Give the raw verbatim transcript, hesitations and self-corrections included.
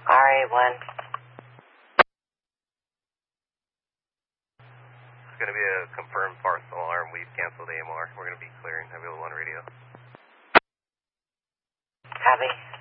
R A one. It's going to be a confirmed false alarm. We've canceled A M R. We're going to be clearing. Have you on radio? Copy.